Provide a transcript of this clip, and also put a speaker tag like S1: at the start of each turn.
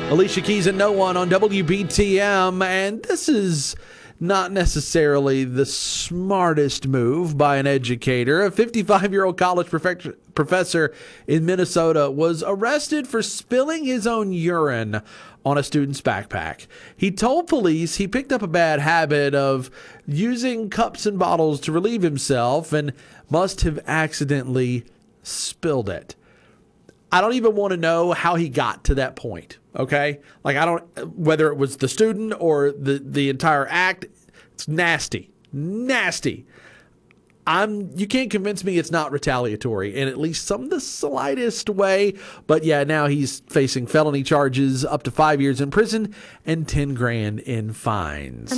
S1: Alicia Keys and No One on WBTM, and this is not necessarily the smartest move by an educator. A 55-year-old college professor in Minnesota was arrested for spilling his own urine on a student's backpack. He told police he picked up a bad habit of using cups and bottles to relieve himself and must have accidentally spilled it. I don't even want to know how he got to that point, okay? Like, I don't, whether it was the student or the entire act, it's nasty. Nasty. You can't convince me it's not retaliatory in at least some of the slightest way. But yeah, now he's facing felony charges, up to 5 years in prison and $10,000 in fines.